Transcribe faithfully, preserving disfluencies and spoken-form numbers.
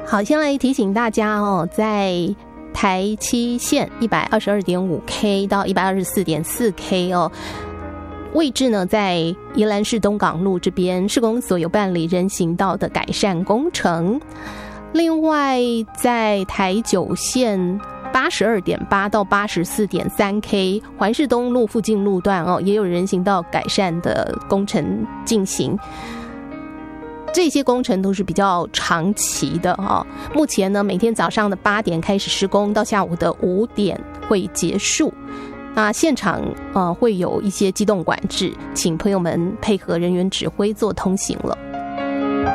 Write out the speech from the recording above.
好，先来提醒大家哦，在台七线 一百二十二点五 K 到 一百二十四点四 K 哦，位置呢在宜兰市东港路这边，市公所有办理人行道的改善工程。另外在台九线八十二点八到八十四点三 K 环市东路附近路段哦，也有人行道改善的工程进行。这些工程都是比较长期的哈，目前呢每天早上的八点开始施工，到下午的五点会结束。那现场呃会有一些机动管制，请朋友们配合人员指挥做通行了。